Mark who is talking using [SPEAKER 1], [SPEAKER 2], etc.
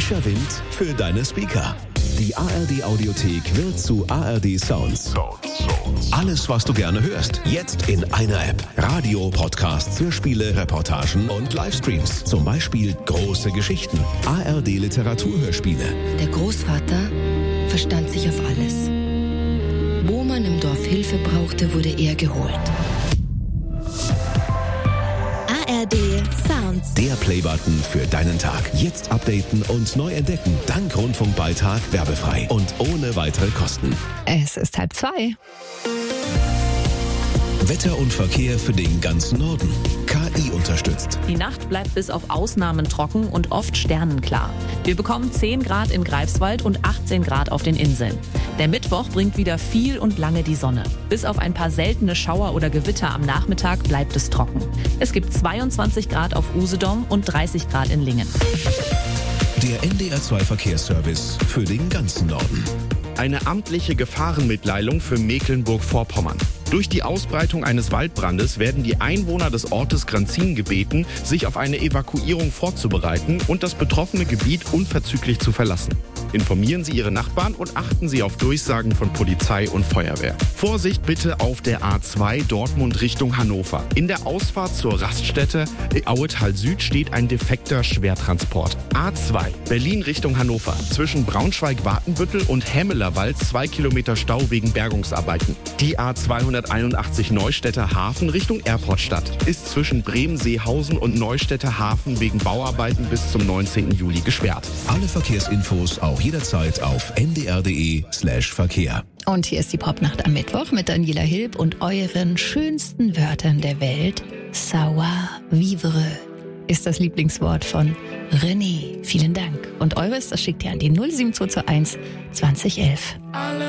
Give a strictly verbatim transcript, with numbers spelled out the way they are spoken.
[SPEAKER 1] Frischer Wind für deine Speaker. Die A R D Audiothek wird zu A R D Sounds. Alles, was du gerne hörst, jetzt in einer App. Radio, Podcasts, Hörspiele, Reportagen und Livestreams. Zum Beispiel große Geschichten. A R D Literaturhörspiele.
[SPEAKER 2] Der Großvater verstand sich auf alles. Wo man im Dorf Hilfe brauchte, wurde er geholt. A R D Sounds.
[SPEAKER 1] Der Playbutton für deinen Tag. Jetzt updaten und neu entdecken. Dank Rundfunkbeitrag werbefrei und ohne weitere Kosten.
[SPEAKER 3] Es ist halb zwei.
[SPEAKER 1] Wetter und Verkehr für den ganzen Norden. K I unterstützt.
[SPEAKER 4] Die Nacht bleibt bis auf Ausnahmen trocken und oft sternenklar. Wir bekommen zehn Grad in Greifswald und achtzehn Grad auf den Inseln. Der Mittwoch bringt wieder viel und lange die Sonne. Bis auf ein paar seltene Schauer oder Gewitter am Nachmittag bleibt es trocken. Es gibt zweiundzwanzig Grad auf Usedom und dreißig Grad in Lingen.
[SPEAKER 1] Der N D R zwei Verkehrsservice für den ganzen Norden.
[SPEAKER 5] Eine amtliche Gefahrenmitteilung für Mecklenburg-Vorpommern. Durch die Ausbreitung eines Waldbrandes werden die Einwohner des Ortes Granzin gebeten, sich auf eine Evakuierung vorzubereiten und das betroffene Gebiet unverzüglich zu verlassen. Informieren Sie Ihre Nachbarn und achten Sie auf Durchsagen von Polizei und Feuerwehr. Vorsicht bitte auf der A zwei Dortmund Richtung Hannover. In der Ausfahrt zur Raststätte Auetal Süd steht ein defekter Schwertransport. A zwei Berlin Richtung Hannover. Zwischen Braunschweig-Watenbüttel und Hämelerwald zwei Kilometer Stau wegen Bergungsarbeiten. Die A zweihunderteinundachtzig Neustädter Hafen Richtung Airportstadt ist zwischen Bremen-Seehausen und Neustädter Hafen wegen Bauarbeiten bis zum neunzehnten Juli gesperrt.
[SPEAKER 1] Alle Verkehrsinfos auch jederzeit auf n d r punkt d e slash Verkehr.
[SPEAKER 3] Und hier ist die Popnacht am Mittwoch mit Daniela Hilb und euren schönsten Wörtern der Welt. Savoir-vivre ist das Lieblingswort von René. Vielen Dank. Und eures, das schickt ihr an die null sieben zwei zwei eins zwanzig elf.